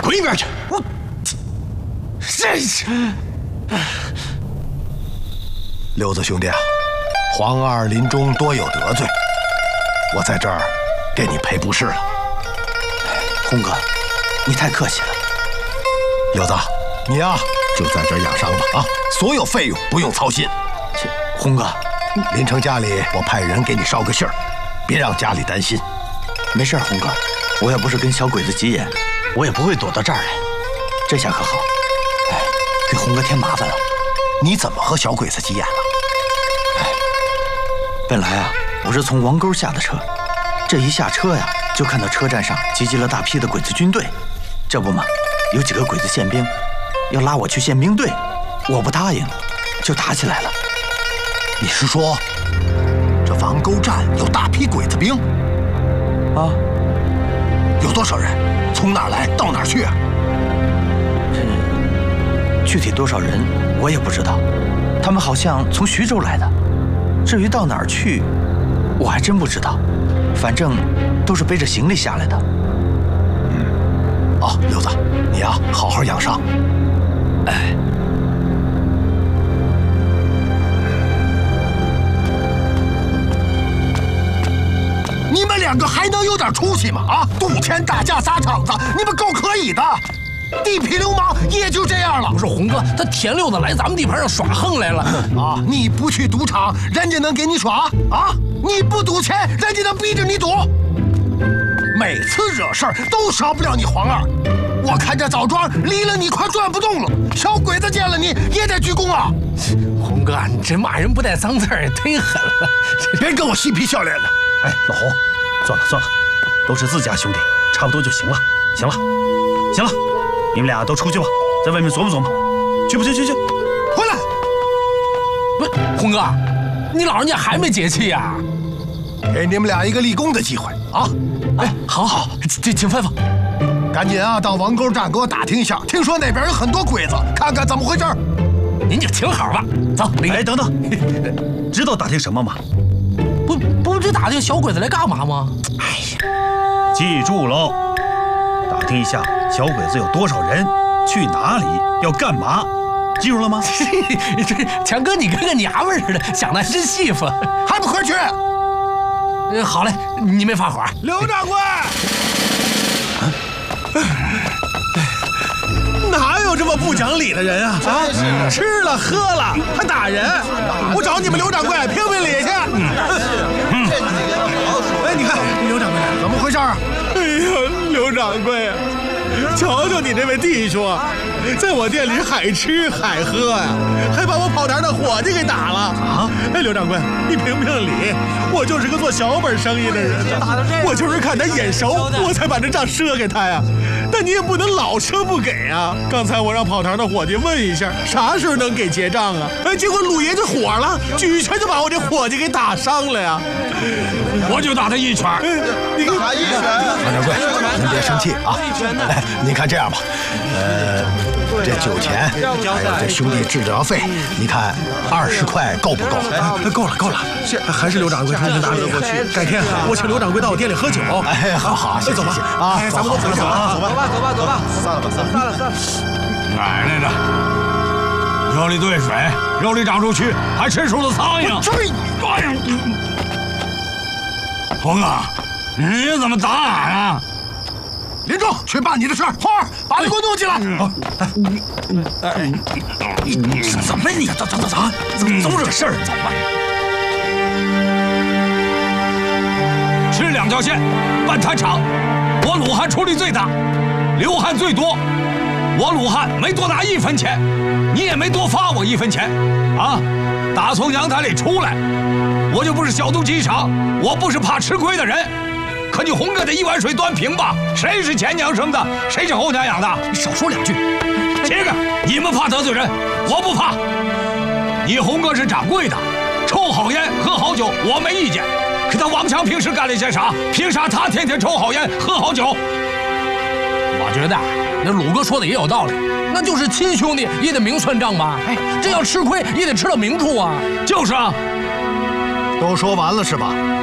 滚一边去！ 我真是。 刘子兄弟啊，黄二临终多有得罪，我在这儿给你赔不是了。 洪哥，你太客气了。 刘子，你呀就在这儿养伤吧啊，所有费用不用操心。 洪哥， 临城家里我派人给你捎个信儿，别让家里担心。 没事，洪哥，我要不是跟小鬼子急眼，我也不会躲到这儿来。这下可好，哎，给洪哥添麻烦了。 你怎么和小鬼子急眼了？ 哎，本来啊，我是从王沟下的车，这一下车呀，就看到车站上集结了大批的鬼子军队。这不嘛，有几个鬼子宪兵要拉我去宪兵队，我不答应，就打起来了。 你是说，这王沟站有大批鬼子兵？ 啊， 有多少人？从哪儿来到哪儿去啊？ 具体多少人我也不知道，他们好像从徐州来的。至于到哪儿去，我还真不知道。反正都是背着行李下来的。 哦，刘子，你呀好好养伤。 哎。 你们两个还能有点出息吗？啊，赌钱打架砸场子，你们够可以的。地痞流氓也就这样了。 不是洪哥，他田六的来咱们地盘上耍横来了啊！你不去赌场，人家能给你耍啊？你不赌钱，人家能逼着你赌。每次惹事儿都少不了你黄二。我看这枣庄离了你快转不动了，小鬼子见了你也得鞠躬啊！ 洪哥，你这骂人不带脏字也忒狠了， 别跟我嬉皮笑脸的。 哎，老洪，算了算了，都是自家兄弟，差不多就行了。行了，行了，你们俩都出去吧，在外面琢磨琢磨，去不去？去， 回来！ 不是洪哥，你老人家还没解气呀？ 给你们俩一个立功的机会啊！ 哎，好，请吩咐。 赶紧啊，到王沟站给我打听一下，听说那边有很多鬼子，看看怎么回事。 您就请好吧。走， 哎，等等，知道打听什么吗？ 不知打听小鬼子来干嘛吗？ 哎呀，记住喽，打听一下小鬼子有多少人，去哪里，要干嘛，记住了吗？ 这强哥，你跟个娘们似的，想的真细乎， 还不快去？ 好嘞，你没发火。 刘掌柜，哪有这么不讲理的人啊？啊，吃了喝了还打人，我找你们刘掌柜评评理去。哎，你看刘掌柜怎么回事啊？ 哎呀，刘掌柜，瞧瞧你这位弟兄啊，在我店里海吃海喝呀，还把我跑堂的伙计给打了啊！哎，刘掌柜，你评评理，我就是个做小本生意的人，我就是看他眼熟，我才把这账赊给他呀。但你也不能老赊不给啊！刚才我让跑堂的伙计问一下，啥时候能给结账啊？哎，结果鲁爷就火了，举拳就把我这伙计给打伤了呀！ 我就打他一拳。 你打一拳， 王掌柜，您别生气啊！哎，您看这样吧，这酒钱还有这兄弟治疗费，你看20块够不够？ 够了，还是刘掌柜认真打理过去。改天我请刘掌柜到我店里喝酒。 哎，好， 走吧啊，咱们都走吧，走吧， 算了。 奶奶的，酒里兑水，肉里长出蛆，还吃出了苍蝇。哎呀！洪哥，你怎么打俺啊？ 林仲，去办你的事儿。花儿，把他给我弄进来。 怎么你走，怎么总惹事儿？走吧。吃2条线，办摊场。我鲁汉出力最大，流汗最多。我鲁汉没多拿1分钱，你也没多发我1分钱，啊！打从阳台里出来，我就不是小肚鸡肠，我不是怕吃亏的人。可你洪哥的1碗水端平吧，谁是前娘生的，谁是后娘养的？你少说2句。这个你们怕得罪人，我不怕。你洪哥是掌柜的，抽好烟喝好酒，我没意见。可他王强平时干了些啥？凭啥他天天抽好烟喝好酒？我觉得那鲁哥说的也有道理，那就是亲兄弟也得明算账吧。哎，这要吃亏也得吃到明处啊。就是啊。 都说完了是吧？